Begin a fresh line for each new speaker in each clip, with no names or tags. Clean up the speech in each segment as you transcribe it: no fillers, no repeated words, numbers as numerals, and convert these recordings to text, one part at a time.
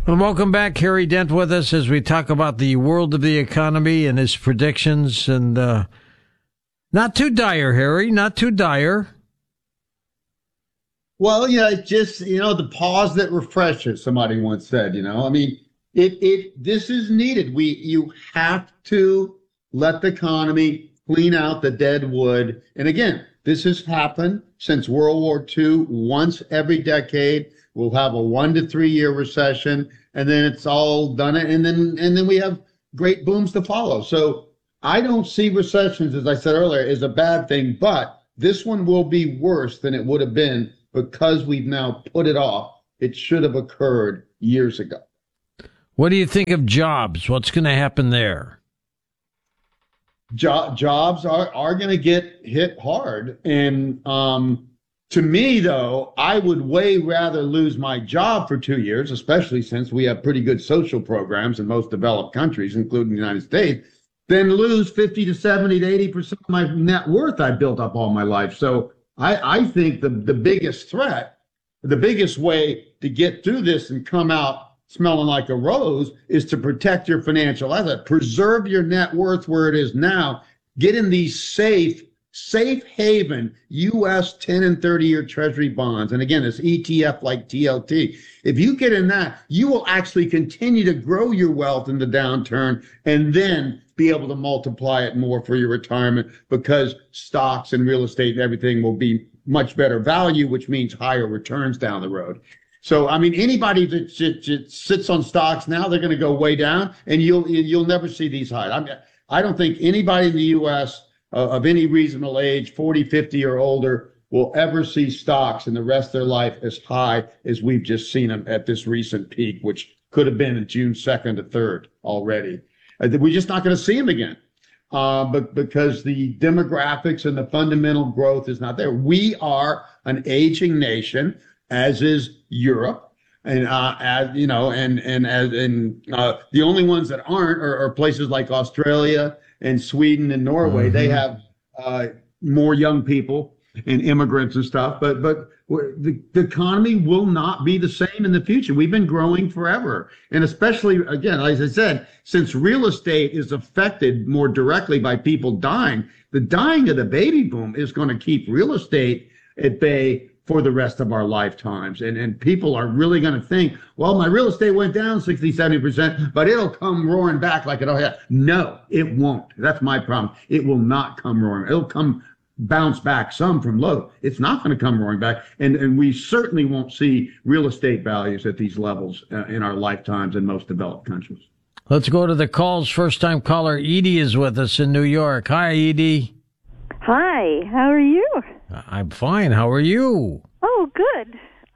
Well, welcome back, Harry Dent, with us as we talk about the world of the economy and his predictions. And not too dire, Harry, not too dire.
Well, it's just, the pause that refreshes, somebody once said, I mean, this is needed. You have to let the economy clean out the dead wood. And again, this has happened since World War II. Once every decade, we'll have a 1 to 3 year recession, and then it's all done. And then we have great booms to follow. So I don't see recessions, as I said earlier, as a bad thing, but this one will be worse than it would have been because we've now put it off. It should have occurred years ago.
What do you think of jobs? What's going to happen there?
Jobs are going to get hit hard. And to me, though, I would way rather lose my job for 2 years, especially since we have pretty good social programs in most developed countries, including the United States, than lose 50 to 70 to 80% of my net worth I built up all my life. So I think the biggest threat, the biggest way to get through this and come out smelling like a rose is to protect your financial asset, preserve your net worth where it is now, get in these safe haven U.S. 10 and 30-year Treasury bonds. And again, this ETF like TLT. If you get in that, you will actually continue to grow your wealth in the downturn and then be able to multiply it more for your retirement because stocks and real estate and everything will be much better value, which means higher returns down the road. So, I mean, anybody that sits on stocks now, they're going to go way down, and you'll never see these highs. I mean, I don't think anybody in the U.S. Of any reasonable age, 40, 50 or older, will ever see stocks in the rest of their life as high as we've just seen them at this recent peak, which could have been in June 2nd to 3rd already. We're just not going to see them again. But because the demographics and the fundamental growth is not there. We are an aging nation, as is Europe, and the only ones that aren't are places like Australia and Sweden and Norway. Mm-hmm. They have more young people and immigrants and stuff, but the economy will not be the same in the future. We've been growing forever, and especially again, as I said, since real estate is affected more directly by people dying, the dying of the baby boom is going to keep real estate at bay for the rest of our lifetimes. And people are really going to think, well, my real estate went down 60, 70%, but it'll come roaring back like it always has. No, it won't. That's my problem. It will not come roaring. It'll come bounce back some from low. It's not going to come roaring back. And we certainly won't see real estate values at these levels in our lifetimes in most developed countries.
Let's go to the calls. First time caller Edie is with us in New York. Hi, Edie.
Hi, how are you?
I'm fine. How are you?
Oh, good.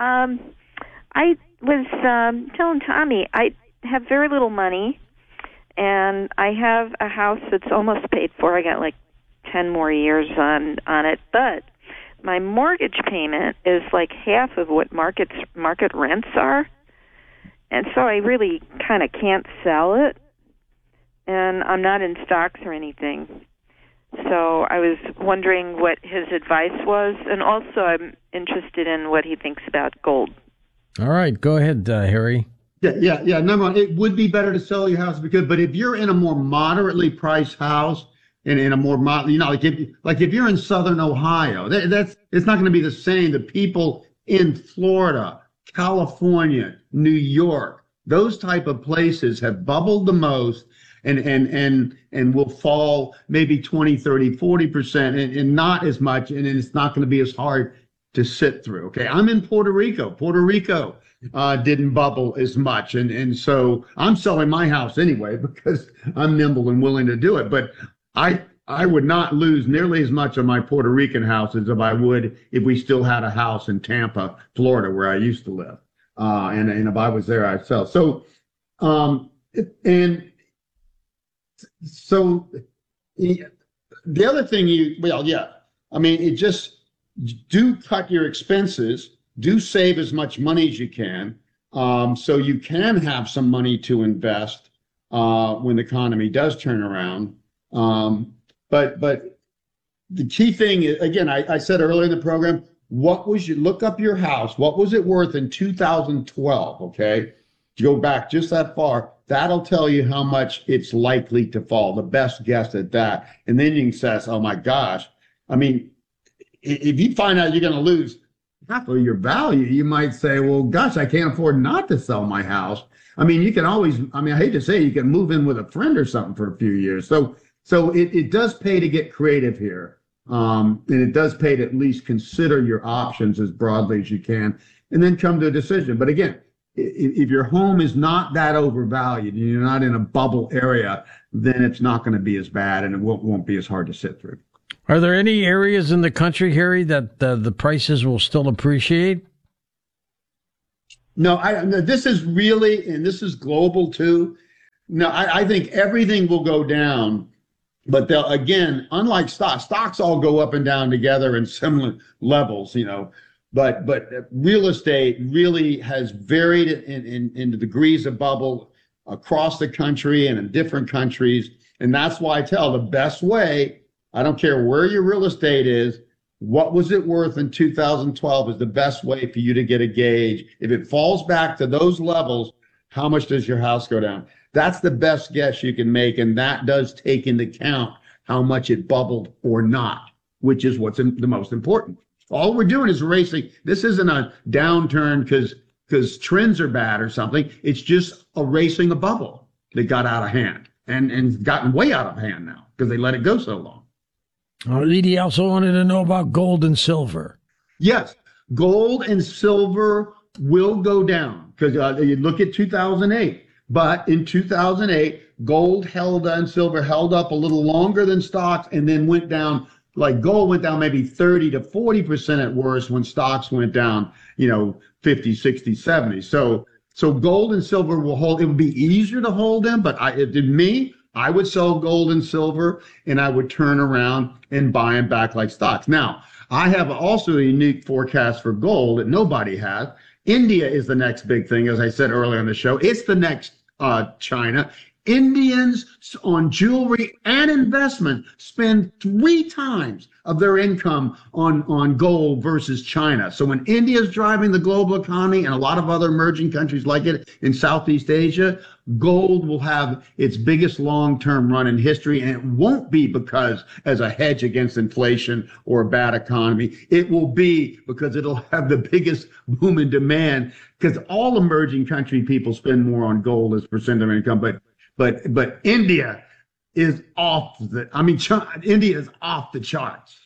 I was telling Tommy I have very little money, and I have a house that's almost paid for. I got like 10 more years on it, but my mortgage payment is like half of what market rents are, and so I really kind of can't sell it, and I'm not in stocks or anything. So I was wondering what his advice was, and also I'm interested in what he thinks about gold.
All right, go ahead, Harry.
Yeah. Number one, it would be better to sell your house because, but if you're in a more moderately priced house and in a more like if you're in Southern Ohio, it's not going to be the same. The people in Florida, California, New York, those type of places have bubbled the most. And will fall maybe 20, 30, 40% and not as much. And it's not going to be as hard to sit through. Okay. I'm in Puerto Rico. Puerto Rico didn't bubble as much. And so I'm selling my house anyway because I'm nimble and willing to do it. But I would not lose nearly as much of my Puerto Rican house as if I would if we still had a house in Tampa, Florida, where I used to live. And if I was there, I'd sell. So, So the other thing it just do cut your expenses, do save as much money as you can, so you can have some money to invest when the economy does turn around. But the key thing is, again, I said earlier in the program, look up your house. What was it worth in 2012? Okay. go back just that far, that'll tell you how much it's likely to fall, the best guess at that. And then you can say, oh my gosh, I mean, if you find out you're going to lose half of your value, you might say, well, gosh, I can't afford not to sell my house. I mean, you can always, I mean, I hate to say it, you can move in with a friend or something for a few years. So it does pay to get creative here. And it does pay to at least consider your options as broadly as you can and then come to a decision. But again, if your home is not that overvalued and you're not in a bubble area, then it's not going to be as bad and it won't be as hard to sit through.
Are there any areas in the country, Harry, that the prices will still appreciate?
No, this is really, and this is global too. No, I think everything will go down, but they'll, again, unlike stocks all go up and down together in similar levels, you know, but real estate really has varied in the degrees of bubble across the country and in different countries. And that's why I tell the best way, I don't care where your real estate is, what was it worth in 2012 is the best way for you to get a gauge. If it falls back to those levels, how much does your house go down? That's the best guess you can make, and that does take into account how much it bubbled or not, which is what's the most important. All we're doing is racing. This isn't a downturn because trends are bad or something. It's just erasing a bubble that got out of hand and gotten way out of hand now because they let it go so long.
Edie also wanted to know about gold and silver.
Yes, gold and silver will go down because you look at 2008. But in 2008, gold and silver held up a little longer than stocks and then went down. Like gold went down maybe 30 to 40% at worst when stocks went down, 50, 60, 70. So gold and silver will hold. It would be easier to hold them, but I would sell gold and silver and I would turn around and buy them back like stocks. Now, I have also a unique forecast for gold that nobody has. India is the next big thing, as I said earlier on the show. It's the next China. Indians on jewelry and investment spend 3 times of their income on gold versus China. So when India is driving the global economy and a lot of other emerging countries like it in Southeast Asia, gold will have its biggest long-term run in history. And it won't be because as a hedge against inflation or a bad economy. It will be because it'll have the biggest boom in demand because all emerging country people spend more on gold as percent of income. But India is India is off the charts.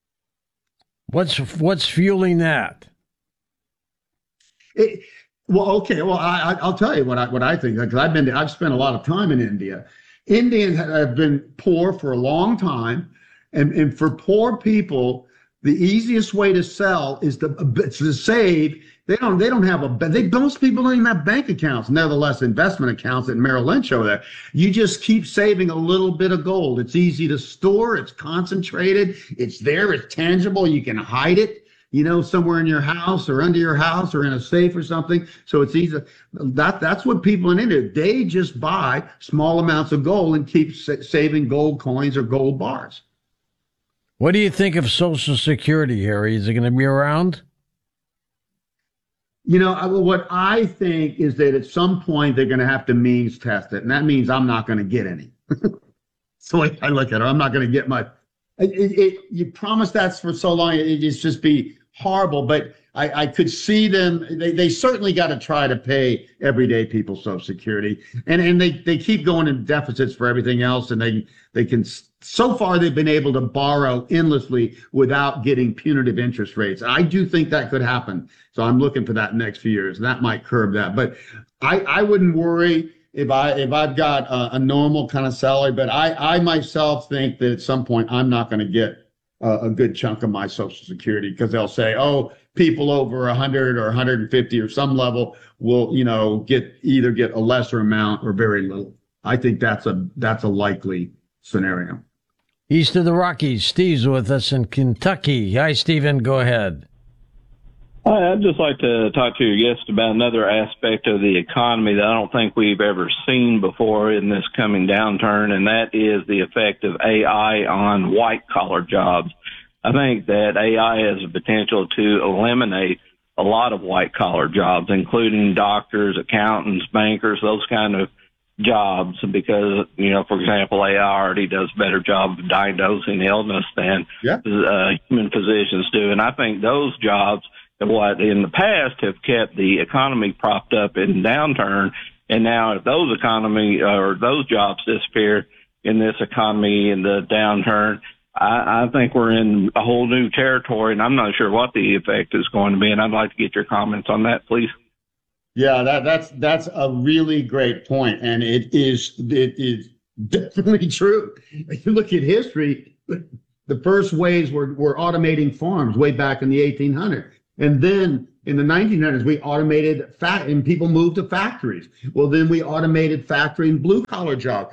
What's fueling that?
I'll tell you what I think because I've spent a lot of time in India. Indians have been poor for a long time, and for poor people, the easiest way to sell is to save. Most people don't even have bank accounts, nevertheless investment accounts at Merrill Lynch over there. You just keep saving a little bit of gold. It's easy to store. It's concentrated. It's there. It's tangible. You can hide it, somewhere in your house or under your house or in a safe or something. So it's easy. That's what people in India, they just buy small amounts of gold and keep saving gold coins or gold bars.
What do you think of Social Security, Harry? Is it going to be around?
What I think is that at some point they're going to have to means test it, and that means I'm not going to get any. So I look at it, I'm not going to get my. You promise that's for so long, it'd just be horrible. But I could see them. They certainly got to try to pay everyday people Social Security, and they keep going in deficits for everything else, and they can. So far, they've been able to borrow endlessly without getting punitive interest rates. I do think that could happen. So I'm looking for that next few years. That might curb that. But I wouldn't worry if I've got a normal kind of salary. But I myself think that at some point I'm not going to get a good chunk of my Social Security because they'll say, oh, people over 100 or 150 or some level will, get a lesser amount or very little. I think that's a likely scenario.
East of the Rockies, Steve's with us in Kentucky. Hi, Stephen. Go ahead.
Hi, I'd just like to talk to your guest about another aspect of the economy that I don't think we've ever seen before in this coming downturn, and that is the effect of AI on white-collar jobs. I think that AI has the potential to eliminate a a lot of white collar jobs, including doctors, accountants, bankers, those kind of jobs, because, for example, AI already does a better job of diagnosing illness than human physicians do. And I think those jobs, what in the past have kept the economy propped up in downturn, and now if those those jobs disappear in this economy in the downturn, I think we're in a whole new territory, and I'm not sure what the effect is going to be. And I'd like to get your comments on that, please.
Yeah, that's a really great point, and it is definitely true. If you look at history, the first ways were automating farms way back in the 1800s, and then in the 1900s we automated and people moved to factories. Well, then we automated factory and blue collar jobs.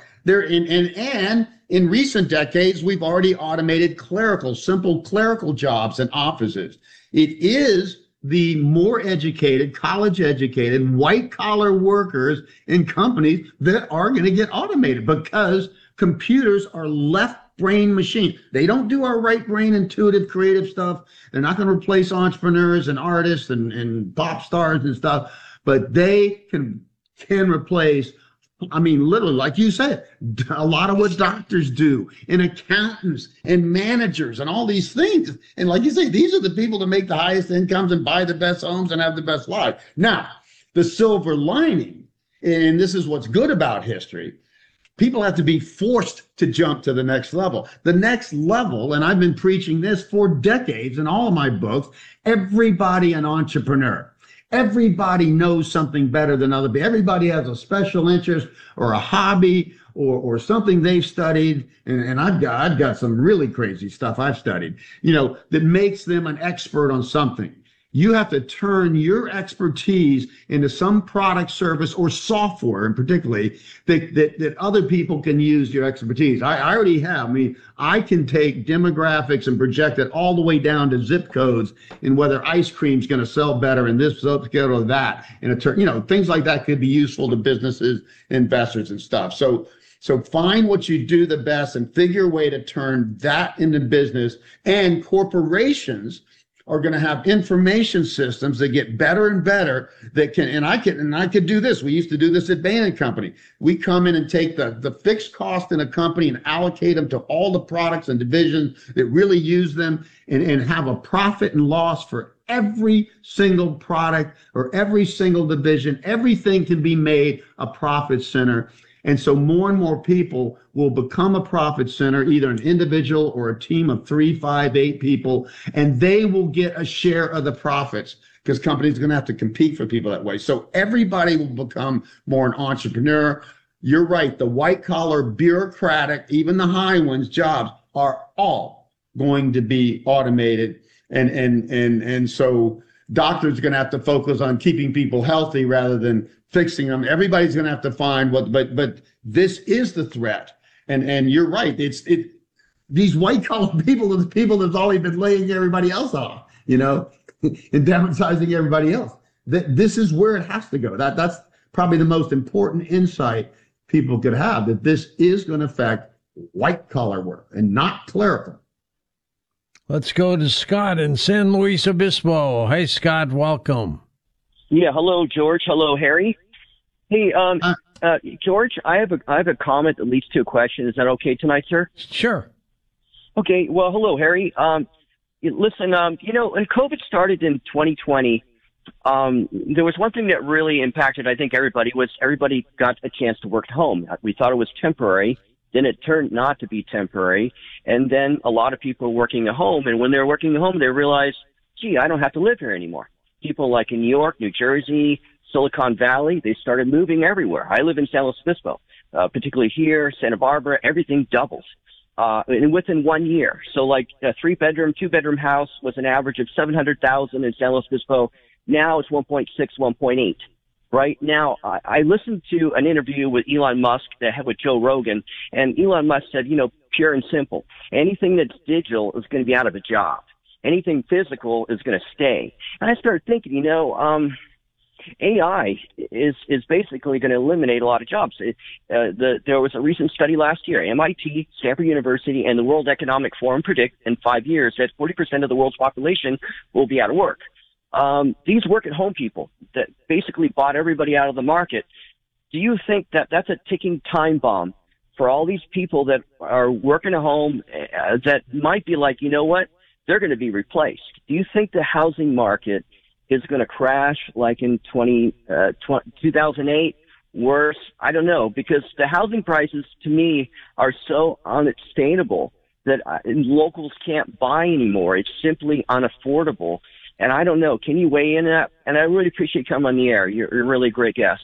And in recent decades we've already automated simple clerical jobs in offices. It is the more educated, college-educated, white-collar workers in companies that are going to get automated, because computers are left-brain machines. They don't do our right-brain, intuitive, creative stuff. They're not going to replace entrepreneurs and artists and pop stars and stuff, but they can replace, literally, like you said, a lot of what doctors do, and accountants and managers and all these things. And like you say, these are the people that make the highest incomes and buy the best homes and have the best life. Now, the silver lining, and this is what's good about history, people have to be forced to jump to the next level. The next level, and I've been preaching this for decades in all of my books, everybody an entrepreneur. Everybody knows something better than other people. Everybody has a special interest or a hobby or something they've studied. And I've got some really crazy stuff I've studied, that makes them an expert on something. You have to turn your expertise into some product, service, or software, and particularly that other people can use your expertise. I already have. I can take demographics and project it all the way down to zip codes and whether ice cream's going to sell better in this zip code or that. And things like that could be useful to businesses, investors, and stuff. So find what you do the best and figure a way to turn that into business. And corporations are going to have information systems that get better and better that can, and I could do this. We used to do this at Bain & Company. We come in and take the fixed cost in a company and allocate them to all the products and divisions that really use them, and have a profit and loss for every single product or every single division. Everything can be made a profit center. And so more and more people will become a profit center, either an individual or a team of 3, 5, 8 people, and they will get a share of the profits, because companies are going to have to compete for people that way. So everybody will become more an entrepreneur. You're right. The white collar, bureaucratic, even the high ones, jobs are all going to be automated. And so doctors are going to have to focus on keeping people healthy rather than fixing them. Everybody's going to have to find but this is the threat. And you're right. These white collar people are the people that's always been laying everybody else off, and downsizing everybody else. This is where it has to go. That's probably the most important insight people could have, that this is going to affect white collar work and not clerical.
Let's go to Scott in San Luis Obispo. Hey, Scott, welcome.
Yeah, hello, George. Hello, Harry. Hey, George, I have a comment that leads to a question. Is that okay tonight, sir?
Sure.
Okay. Well, hello, Harry. Listen, when COVID started in 2020, there was one thing that really impacted, I think, everybody got a chance to work at home. We thought it was temporary. Then it turned not to be temporary. And then a lot of people were working at home. And when they were working at home, they realized, gee, I don't have to live here anymore. People like in New York, New Jersey, Silicon Valley, they started moving everywhere. I live in San Luis Obispo, particularly here, Santa Barbara, everything doubles. And within 1 year. So like a 3-bedroom, 2-bedroom house was an average of $700,000 in San Luis Obispo. Now it's 1.6, 1.8. Right now, I listened to an interview with Elon Musk that had with Joe Rogan, and Elon Musk said, pure and simple, anything that's digital is going to be out of a job. Anything physical is going to stay. And I started thinking, AI is basically going to eliminate a lot of jobs. There was a recent study last year. MIT, Stanford University, and the World Economic Forum predict in 5 years that 40% of the world's population will be out of work. these work-at-home people that basically bought everybody out of the market, do you think that that's a ticking time bomb for all these people that are working at home that might be like, you know what, they're going to be replaced? Do you think the housing market is going to crash like in 2008? Worse? I don't know, because the housing prices to me are so unsustainable that locals can't buy anymore. It's simply unaffordable. And I don't know. Can you weigh in on that? And I really appreciate you coming on the air. You're a really great guest.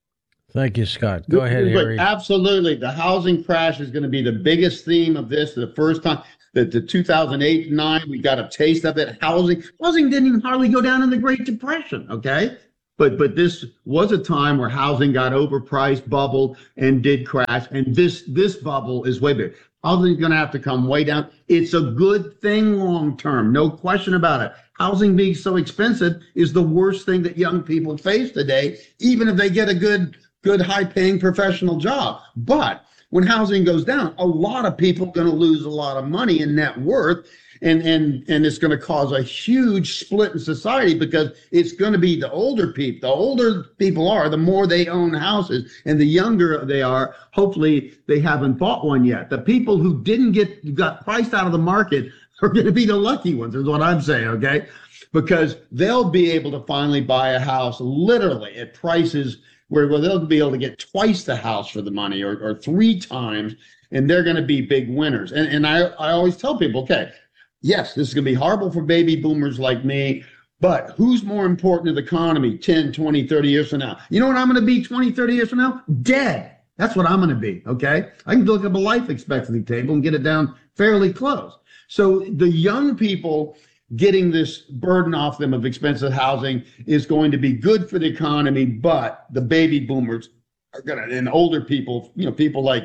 Thank you, Scott. Go ahead, Harry.
Absolutely. The housing crash is going to be the biggest theme of this. The first time that the 2008-9, we got a taste of it. Housing didn't even hardly go down in the Great Depression, okay? But this was a time where housing got overpriced, bubbled, and did crash. And this bubble is way big. Housing is going to have to come way down. It's a good thing long term, no question about it. Housing being so expensive is the worst thing that young people face today, even if they get a good high-paying professional job. But when housing goes down, a lot of people are going to lose a lot of money in net worth. And it's going to cause a huge split in society, because it's going to be the older people. The older people are, the more they own houses, and the younger they are, hopefully they haven't bought one yet. The people who got priced out of the market are going to be the lucky ones, is what I'm saying, okay? Because they'll be able to finally buy a house literally at prices where they'll be able to get twice the house for the money, or 3 times, and they're going to be big winners. And I always tell people, okay, yes, this is going to be horrible for baby boomers like me, but who's more important to the economy 10, 20, 30 years from now? You know what I'm going to be 20, 30 years from now? Dead. That's what I'm going to be, okay? I can look up a life expectancy table and get it down fairly close. So the young people getting this burden off them of expensive housing is going to be good for the economy, but the baby boomers are going to, and older people, people like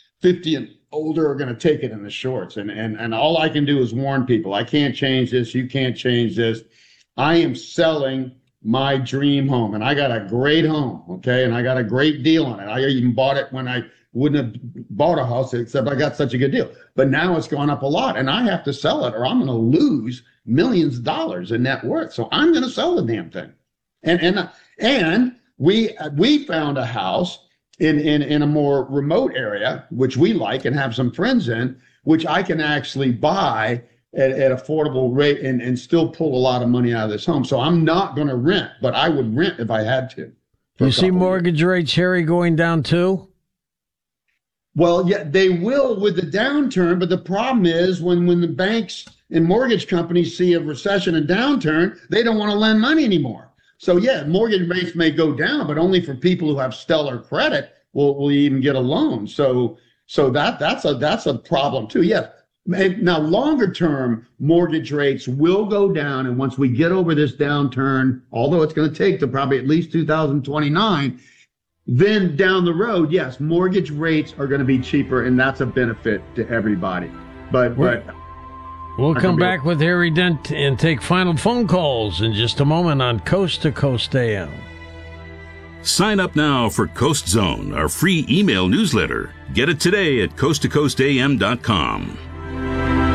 50 and older are going to take it in the shorts. And all I can do is warn people. I can't change this. You can't change this. I am selling my dream home, and I got a great home, okay? And I got a great deal on it. I even bought it when I wouldn't have bought a house, except I got such a good deal. But now it's gone up a lot, and I have to sell it, or I'm going to lose millions of dollars in net worth. So I'm going to sell the damn thing. And we found a house in a more remote area, which we like and have some friends in, which I can actually buy at affordable rate and still pull a lot of money out of this home. So I'm not going to rent, but I would rent if I had to.
You see mortgage rates, Harry, going down too?
Well, yeah, they will with the downturn, but the problem is when the banks and mortgage companies see a recession and downturn, they don't want to lend money anymore. So yeah, mortgage rates may go down, but only for people who have stellar credit will even get a loan. So that's a problem too. Yes. Now, longer term, mortgage rates will go down, and once we get over this downturn, although it's going to take to probably at least 2029, then down the road, yes, mortgage rates are going to be cheaper, and that's a benefit to everybody. But
we'll come back with Harry Dent and take final phone calls in just a moment on Coast to Coast AM.
Sign up now for Coast Zone, our free email newsletter. Get it today at coasttocoastam.com.